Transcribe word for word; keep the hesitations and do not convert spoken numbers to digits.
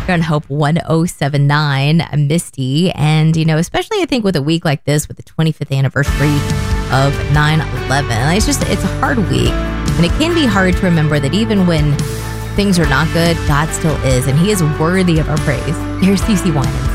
here on Hope one oh seven point nine, Misty. And, you know, especially I think with a week like this, with the twenty-fifth anniversary of nine eleven, it's just, it's a hard week. And it can be hard to remember that even when things are not good, God still is. And he is worthy of our praise. Here's C C Winans.